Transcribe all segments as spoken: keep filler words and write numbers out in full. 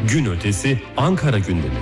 Gün ötesi Ankara gündemi.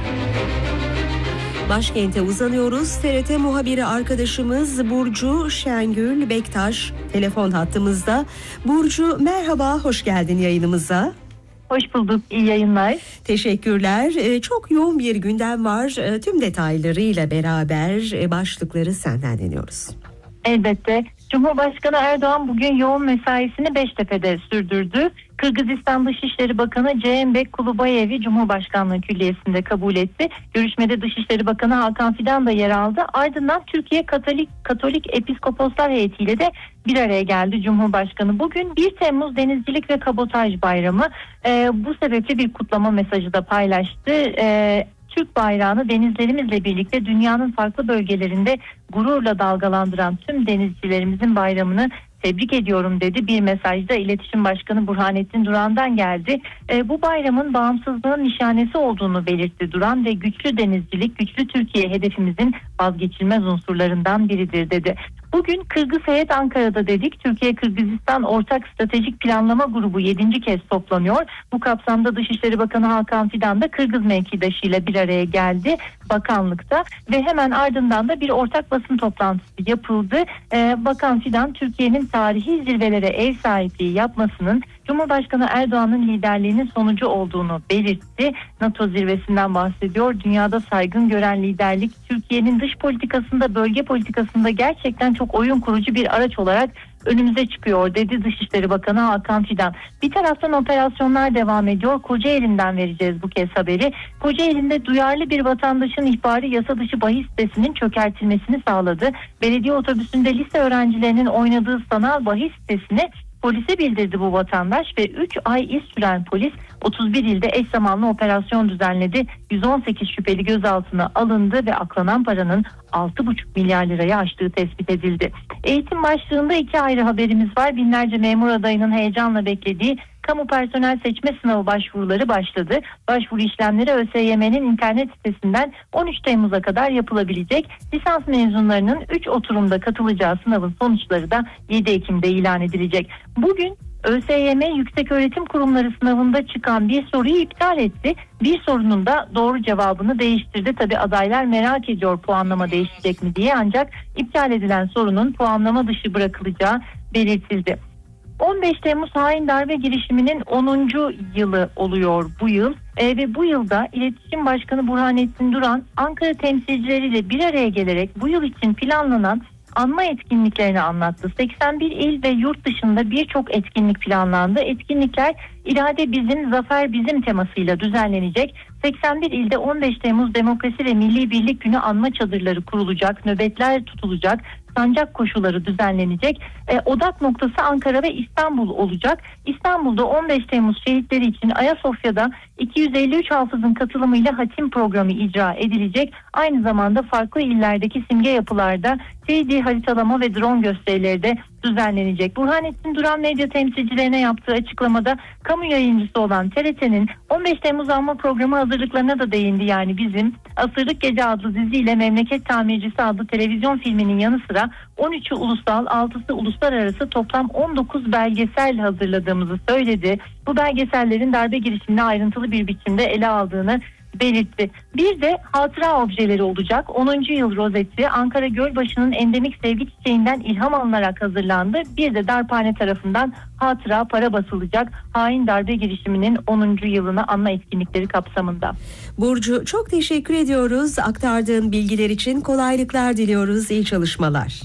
Başkente uzanıyoruz. T R T muhabiri arkadaşımız Burcu Şengül Bektaş telefon hattımızda. Burcu merhaba, hoş geldin yayınımıza. Hoş bulduk, iyi yayınlar. Teşekkürler. Ee, çok yoğun bir gündem var. Ee, tüm detaylarıyla beraber e, başlıkları senden dinliyoruz. Elbette. Cumhurbaşkanı Erdoğan bugün yoğun mesaisini Beştepe'de sürdürdü. Kırgızistan Dışişleri Bakanı Ceyhanbek Kulubayev'i Cumhurbaşkanlığı Külliyesi'nde kabul etti. Görüşmede Dışişleri Bakanı Hakan Fidan da yer aldı. Ardından Türkiye Katolik Katolik Episkoposlar Heyeti'yle de bir araya geldi Cumhurbaşkanı. Bugün bir Temmuz Denizcilik ve Kabotaj Bayramı. Ee, bu sebeple bir kutlama mesajı da paylaştı. Ee, Türk bayrağını denizlerimizle birlikte dünyanın farklı bölgelerinde gururla dalgalandıran tüm denizcilerimizin bayramını tebrik ediyorum dedi. Bir mesajda İletişim Başkanı Burhanettin Duran'dan geldi. E, bu bayramın bağımsızlığın nişanesi olduğunu belirtti Duran ve güçlü denizcilik, güçlü Türkiye hedefimizin vazgeçilmez unsurlarından biridir dedi. Bugün Kırgız heyet Ankara'da dedik. Türkiye-Kırgızistan Ortak Stratejik Planlama Grubu yedinci kez toplanıyor. Bu kapsamda Dışişleri Bakanı Hakan Fidan da Kırgız mevkidaşıyla bir araya geldi bakanlıkta ve hemen ardından da bir ortak basın toplantısı yapıldı. Ee, Bakan Fidan Türkiye'nin tarihi zirvelere ev sahipliği yapmasının Cumhurbaşkanı Erdoğan'ın liderliğinin sonucu olduğunu belirtti. NATO zirvesinden bahsediyor. Dünyada saygın gören liderlik Türkiye'nin dış politikasında, bölge politikasında gerçekten çok oyun kurucu bir araç olarak önümüze çıkıyor dedi Dışişleri Bakanı Hakan Fidan. Bir taraftan operasyonlar devam ediyor. Kocaeli'nden vereceğiz bu kez haberi. Kocaeli'nde duyarlı bir vatandaşın ihbarı yasa dışı bahis sitesinin çökertilmesini sağladı. Belediye otobüsünde lise öğrencilerinin oynadığı sanal bahis sitesini polise bildirdi bu vatandaş ve üç ay iz süren polis otuz bir ilde eş zamanlı operasyon düzenledi. yüz on sekiz şüpheli gözaltına alındı ve aklanan paranın altı buçuk milyar lirayı aştığı tespit edildi. Eğitim başlığında iki ayrı haberimiz var. Binlerce memur adayının heyecanla beklediği kamu personel seçme sınavı başvuruları başladı. Başvuru işlemleri ÖSYM'nin internet sitesinden on üç Temmuz'a kadar yapılabilecek. Lisans mezunlarının üç oturumda katılacağı sınavın sonuçları da yedi Ekim'de ilan edilecek. Bugün ÖSYM Yükseköğretim Kurumları sınavında çıkan bir soruyu iptal etti. Bir sorunun da doğru cevabını değiştirdi. Tabii adaylar merak ediyor puanlama değişecek mi diye, ancak iptal edilen sorunun puanlama dışı bırakılacağı belirtildi. on beş Temmuz hain darbe girişiminin onuncu yılı oluyor bu yıl e, ve bu yılda İletişim Başkanı Burhanettin Duran Ankara temsilcileriyle bir araya gelerek bu yıl için planlanan anma etkinliklerini anlattı. seksen bir il ve yurt dışında birçok etkinlik planlandı. Etkinlikler irade bizim, zafer bizim temasıyla düzenlenecek. seksen bir ilde on beş Temmuz Demokrasi ve Milli Birlik Günü anma çadırları kurulacak, nöbetler tutulacak, sancak koşuları düzenlenecek. E, odak noktası Ankara ve İstanbul olacak. İstanbul'da on beş Temmuz şehitleri için Ayasofya'da iki yüz elli üç hafızın katılımıyla hatim programı icra edilecek. Aynı zamanda farklı illerdeki simge yapılarda üç D haritalama ve drone gösterileri de düzenlenecek. Burhanettin Duran medya temsilcilerine yaptığı açıklamada kamu yayıncısı olan T R T'nin on beş Temmuz anma programı hazırlıklarına da değindi. Yani bizim Asırlık Gece adlı diziyle Memleket Tamircisi adlı televizyon filminin yanı sıra on üçü ulusal, altısı uluslararası toplam on dokuz belgesel hazırladığımızı söyledi. Bu belgesellerin darbe girişimini ayrıntılı bir biçimde ele aldığını belirtti. Bir de hatıra objeleri olacak. onuncu yıl rozeti Ankara Gölbaşı'nın endemik sevgi çiçeğinden ilham alınarak hazırlandı. Bir de darphane tarafından hatıra para basılacak. Hain darbe girişiminin onuncu yılını anma etkinlikleri kapsamında. Burcu, çok teşekkür ediyoruz. Aktardığın bilgiler için kolaylıklar diliyoruz. İyi çalışmalar.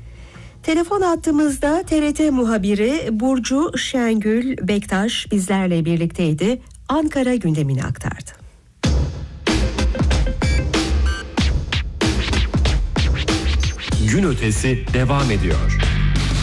Telefon hattımızda T R T muhabiri Burcu Şengül Bektaş bizlerle birlikteydi. Ankara gündemini aktardı. Gün ötesi devam ediyor.